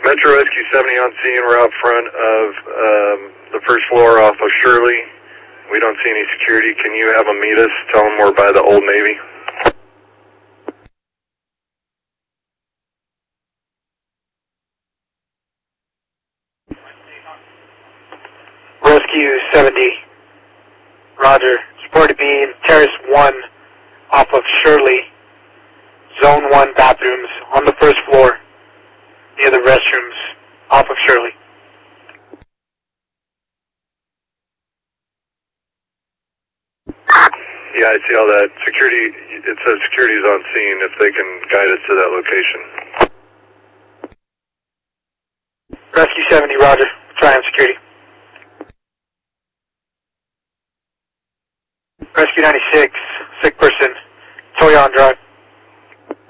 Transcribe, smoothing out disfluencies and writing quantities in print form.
Metro Rescue 70 on scene. We're out front of the first floor off of Shirley. We don't see any security. Can you have them meet us? Tell them we're by the Old Navy. Rescue 70. Roger. Report to be in Terrace 1 off of Shirley. Zone 1 bathrooms on the first floor near the restrooms off of Shirley. Yeah, I see all that. Security, it says security's on scene if they can guide us to that location. Rescue 70, roger. Try on security. Rescue 96, sick person, Toyon Drive.